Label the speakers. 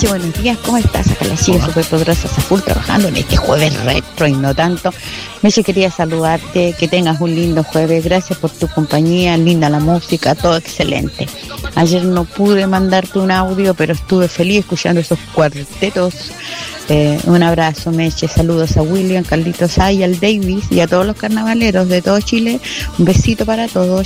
Speaker 1: Meche, buenos días, ¿cómo estás? Acá la chica súper poderosa, a full trabajando en este jueves retro y no tanto. Meche, quería saludarte, que tengas un lindo jueves, gracias por tu compañía, linda la música, todo excelente. Ayer no pude mandarte un audio, pero estuve feliz escuchando esos cuartetos. Un abrazo, Meche, saludos a William, Carlitos Ay, al Davis y a todos los carnavaleros de todo Chile. Un besito para todos.